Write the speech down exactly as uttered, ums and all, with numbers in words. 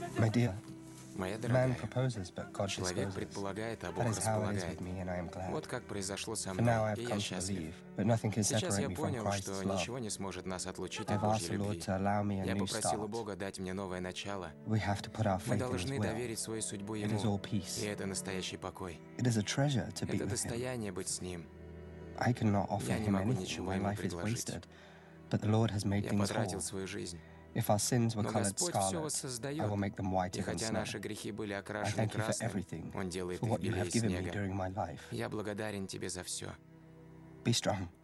My dear, Моя man дорогая, proposes, but God человек disposes. предполагает, а That Бог is how it is располагает. with me, and I am glad. Вот как произошло со For now I мной, have и come я to счастлив. believe, but nothing can Сейчас separate я me from понял, Christ's что love. ничего не сможет нас отлучить I've от asked Божьей the Lord любви. to allow me a Я new попросил у start. Бога дать мне новое начало. We have to put our Мы faith in His должны will. доверить свою судьбу It is all Ему, peace. и это настоящий покой. It is a treasure to be Это with Him. достояние быть с Ним. I cannot offer Я не Him могу anything. ничего My Ему life is предложить. wasted. But the Lord has made Я things потратил whole. свою жизнь. If our sins were Но colored Господь все scarlet, I will воссоздает. make them whiter И than хотя snow. наши грехи были I окрашены thank you for красным, everything, Он делает for их what you белее have given me снега. during my life. Я благодарен Тебе за все. Be strong.